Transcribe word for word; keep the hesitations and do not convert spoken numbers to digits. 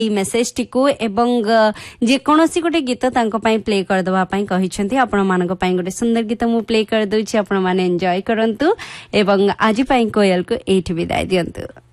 Message T को एवं जेकोसी गोटे गीत प्ले करदे कहते आपण मान गोटे सुंदर गीत मु प्ले कर दूची आपण माने एंजॉय करंतु एवं आज कोयल को एठी विदाय दियंतु।